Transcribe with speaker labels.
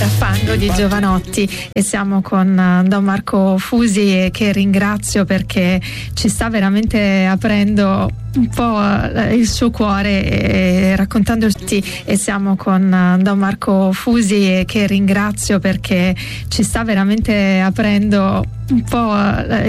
Speaker 1: Fango di Giovanotti e siamo con Don Marco Fusi, che ringrazio perché ci sta veramente aprendo un po' il suo cuore e raccontandoci, e siamo con Don Marco Fusi, che ringrazio perché ci sta veramente aprendo un po'